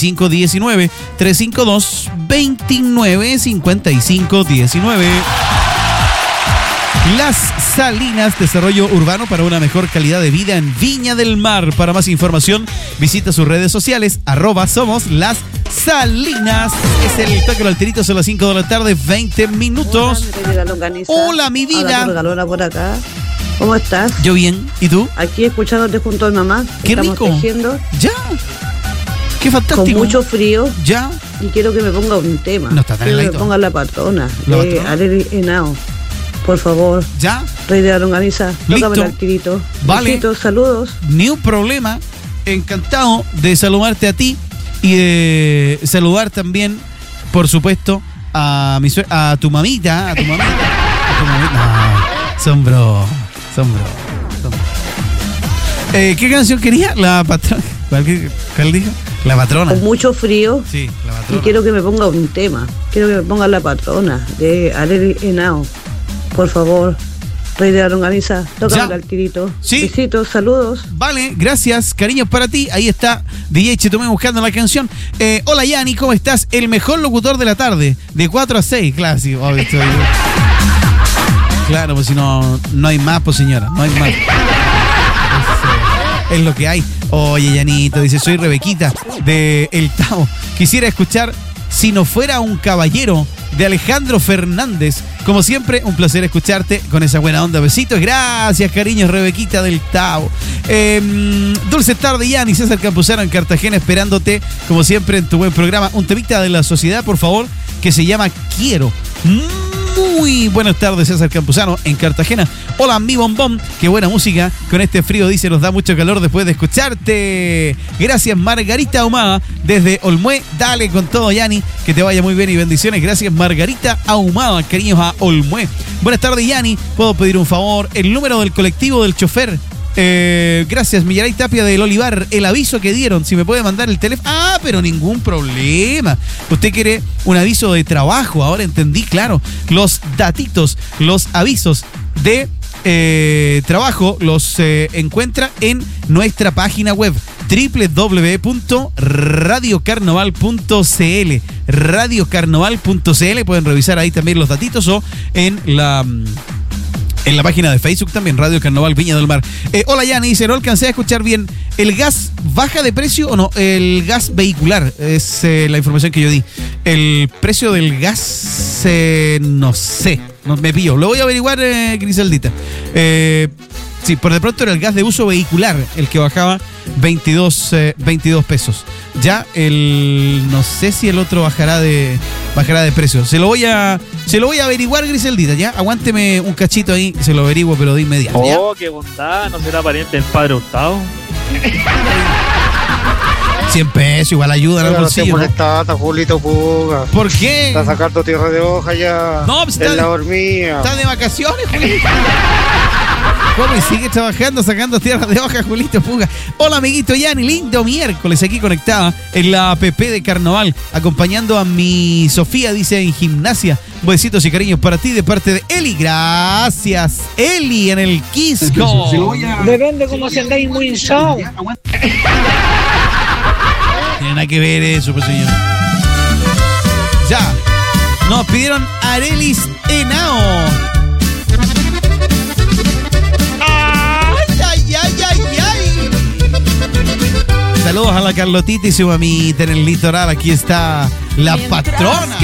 352-2955-19. 352-2955-19. Las Salinas, desarrollo urbano para una mejor calidad de vida en Viña del Mar. Para más información, visita sus redes sociales, @somos las Salinas. Es el toque del alterito, son las 5 de la tarde, 20 minutos. Hola, mi vida. Por acá. ¿Cómo estás? Yo bien, ¿y tú? Aquí escuchándote junto a mi mamá. Qué Estamos rico. tejiendo. Ya. Qué fantástico. Con mucho frío. Ya. Y quiero que me ponga un tema. No está tan quiero que heladito. me ponga La Patrona. ¿La De Patrona? Arely Henao. Por favor. Ya. Rey de la longaniza. Listo. Tócame el tirito. Vale. Besitos, saludos. Ni un problema. Encantado de saludarte a ti y de saludar también, por supuesto, a tu mamita. A tu mamita. No, son bro. ¿Qué canción quería? La patrona. ¿Cuál dijo? La Patrona. Con mucho frío. Sí, La Patrona. Y quiero que me ponga un tema. Quiero que me ponga La Patrona de Arely Henao. Por favor. Rey de la longaniza. Tócame el tirito. Sí. Besitos, saludos. Vale, gracias, cariños para ti. Ahí está DJ Chetumé buscando la canción. Hola Yanni, ¿cómo estás? El mejor locutor de la tarde, de 4 a 6, claro, sí, obvio, estoy... Claro, pues si no hay más, pues señora, no hay más. Es lo que hay. Oye, Yanito, dice, soy Rebequita de El Tao. Quisiera escuchar Si no fuera un caballero, de Alejandro Fernández. Como siempre, un placer escucharte con esa buena onda. Besitos, gracias, cariños, Rebequita del Tao. Dulce tarde, Yanni, César Campuzano en Cartagena, esperándote, como siempre, en tu buen programa. Un temita de la sociedad, por favor, que se llama Quiero. Muy buenas tardes, César Campuzano en Cartagena. Hola, mi bombón. Qué buena música. Con este frío, dice, nos da mucho calor después de escucharte. Gracias, Margarita Ahumada, desde Olmué. Dale con todo, Yanni. Que te vaya muy bien y bendiciones. Gracias, Margarita Ahumada. Cariños a Olmué. Buenas tardes, Yanni. ¿Puedo pedir un favor? El número del colectivo del chofer. Gracias, Millaray Tapia del Olivar. El aviso que dieron, si me puede mandar el teléfono. Ah, pero ningún problema. Usted quiere un aviso de trabajo. Ahora entendí, claro. Los datitos, los avisos de trabajo los encuentra en nuestra página web www.radiocarnaval.cl. Radiocarnaval.cl. Pueden revisar ahí también los datitos o en la página de Facebook también, Radio Carnaval Viña del Mar. Hola, Yanni, dice, no alcancé a escuchar bien. ¿El gas baja de precio o no? El gas vehicular es la información que yo di. El precio del gas, no sé, no me pillo. Lo voy a averiguar, Griseldita. Sí, por de pronto era el gas de uso vehicular el que bajaba 22 pesos. Ya no sé si el otro bajará de precio. Se lo voy a averiguar, Griseldita, ya. Aguánteme un cachito ahí, se lo averiguo, pero de inmediato. Oh, ¿ya? Qué bondad, ¿no será pariente del padre Hurtado? 100 pesos, igual ayudan al bolsillo. Está Julito Puga. ¿Por qué? Está sacando tierra de hoja ya. No, pues en la hormiga. Está de vacaciones, Julito. ¿Cómo? Y sigue trabajando, sacando tierra de hoja, Julito Puga. Hola, amiguito Yanni, lindo miércoles aquí conectada en la app de Carnaval, acompañando a mi Sofía, dice, en gimnasia. Besitos y cariños para ti de parte de Eli. Gracias, Eli, en el Quisco. Depende cómo se andáis muy hinchado. Tiene nada que ver eso, pues, señor. Ya. Nos pidieron Arelis Henao. Saludos a la Carlotita y su mamita en el litoral. Aquí está La Patrona.